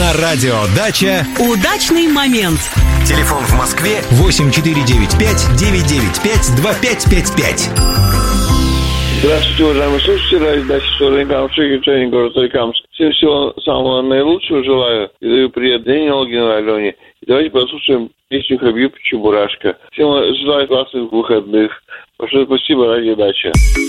На радио «Дача» удачный момент. Телефон в Москве 8495-995-2555. Здравствуйте, уважаемые слушатели. Радио «Дача», Рейкамский, город Рейкамск. Всем всего самого наилучшего желаю. И даю привет Дэне Олгину, Алене. И давайте послушаем песню Хабиб «Чебурашка». Всем желаю классных выходных. Большое спасибо, радио «Дача».